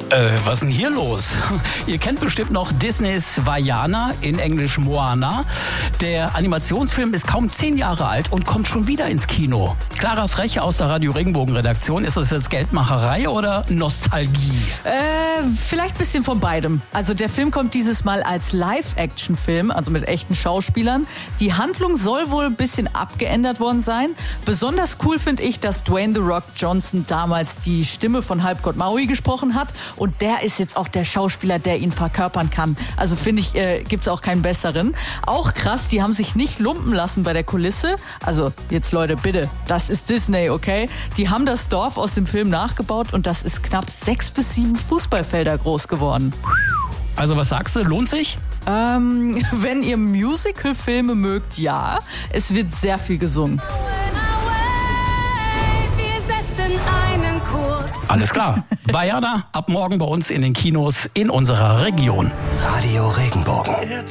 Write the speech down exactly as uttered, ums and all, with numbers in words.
Äh, was ist denn hier los? Ihr kennt bestimmt noch Disneys Vaiana, in Englisch Moana. Der Animationsfilm ist kaum zehn Jahre alt und kommt schon wieder ins Kino. Clara Frech aus der Radio Regenbogen-Redaktion. Ist das jetzt Geldmacherei oder Nostalgie? Äh, vielleicht ein bisschen von beidem. Also der Film kommt dieses Mal als Live-Action-Film, also mit echten Schauspielern. Die Handlung soll wohl ein bisschen abgeändert worden sein. Besonders cool finde ich, dass Dwayne The Rock Johnson damals die Stimme von Halbgott Maui gesprochen hat. Und der ist jetzt auch der Schauspieler, der ihn verkörpern kann. Also finde ich, äh, gibt's auch keinen besseren. Auch krass, die haben sich nicht lumpen lassen bei der Kulisse. Also jetzt Leute, bitte, das ist Disney, okay? Die haben das Dorf aus dem Film nachgebaut und das ist knapp sechs bis sieben Fußballfelder groß geworden. Also was sagst du, lohnt sich? Ähm, wenn ihr Musical-Filme mögt, ja. Es wird sehr viel gesungen. Alles klar. Vaiana ab morgen bei uns in den Kinos in unserer Region. Radio Regenbogen.